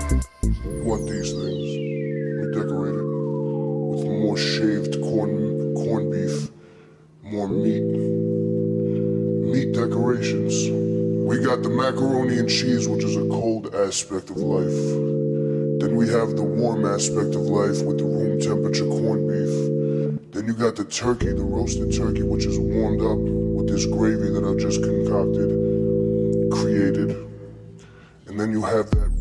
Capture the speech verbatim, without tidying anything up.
You want these things? Let me decorate it with more shaved corn, corned beef, more meat, meat decorations. We got the macaroni and cheese, which is a cold aspect of life. Then we have the warm aspect of life with the room temperature corned beef. Then you got the turkey, the roasted turkey, which is warmed up with this gravy that I just concocted, created. And then you have that